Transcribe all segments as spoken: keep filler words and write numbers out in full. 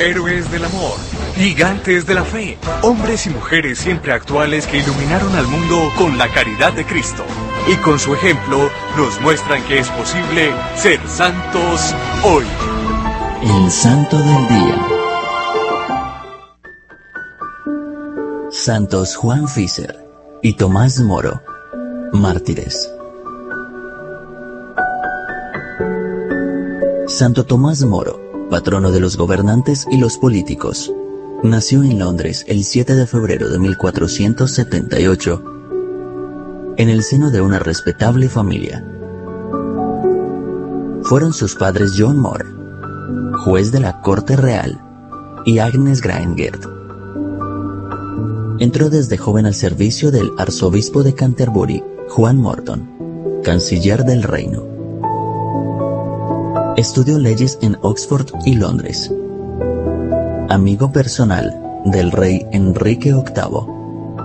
Héroes del amor, gigantes de la fe, hombres y mujeres siempre actuales que iluminaron al mundo con la caridad de Cristo. Y con su ejemplo nos muestran que es posible ser santos hoy. El Santo del Día. Santos Juan Fisher y Tomás Moro, mártires. Santo Tomás Moro, patrono de los gobernantes y los políticos, nació en Londres el siete de febrero de mil cuatrocientos setenta y ocho, en el seno de una respetable familia. Fueron sus padres John More, juez de la Corte Real, y Agnes Granger. Entró desde joven al servicio del arzobispo de Canterbury, Juan Morton, canciller del reino. Estudió leyes en Oxford y Londres. Amigo personal del rey Enrique octavo.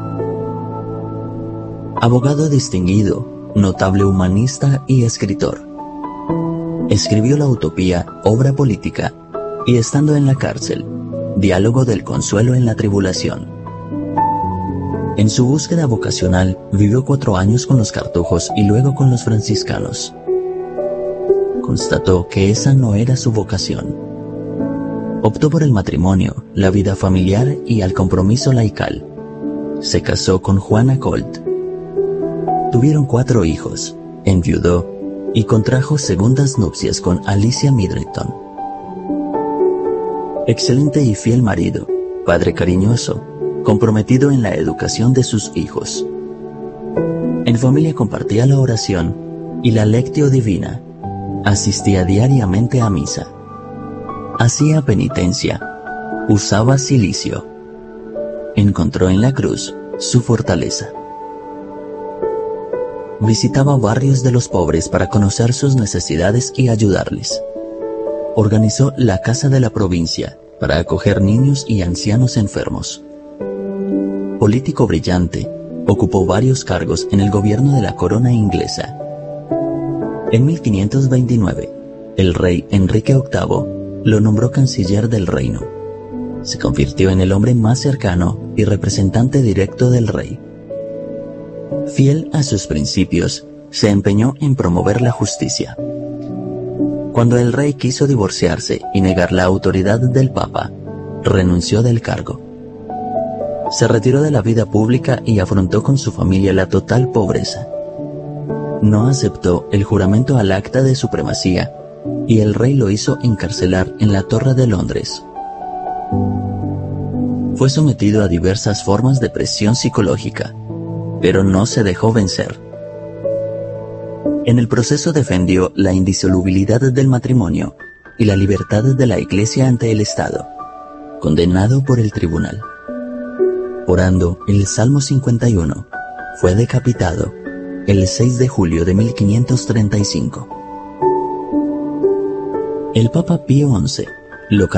Abogado distinguido, notable humanista y escritor. Escribió la utopía Obra política y, estando en la cárcel, Diálogo del consuelo en la tribulación. En su búsqueda vocacional vivió cuatro años con los cartujos y luego con los franciscanos. Constató que esa no era su vocación. Optó por el matrimonio, la vida familiar y al compromiso laical. Se casó con Juana Colt. Tuvieron cuatro hijos, enviudó y contrajo segundas nupcias con Alicia Middleton. Excelente y fiel marido, padre cariñoso, comprometido en la educación de sus hijos. En familia compartía la oración y la lectio divina. Asistía diariamente a misa. Hacía penitencia. Usaba cilicio. Encontró en la cruz su fortaleza. Visitaba barrios de los pobres para conocer sus necesidades y ayudarles. Organizó la Casa de la Provincia para acoger niños y ancianos enfermos. Político brillante, ocupó varios cargos en el gobierno de la corona inglesa. En mil quinientos veintinueve, el rey Enrique octavo lo nombró canciller del reino. Se convirtió en el hombre más cercano y representante directo del rey. Fiel a sus principios, se empeñó en promover la justicia. Cuando el rey quiso divorciarse y negar la autoridad del Papa, renunció del cargo. Se retiró de la vida pública y afrontó con su familia la total pobreza. No aceptó el juramento al acta de supremacía y el rey lo hizo encarcelar en la Torre de Londres. Fue sometido a diversas formas de presión psicológica, pero no se dejó vencer. En el proceso defendió la indisolubilidad del matrimonio y la libertad de la Iglesia ante el Estado, condenado por el tribunal. Orando el Salmo cincuenta y uno, fue decapitado el seis de julio de mil quinientos treinta y cinco. El Papa Pío once lo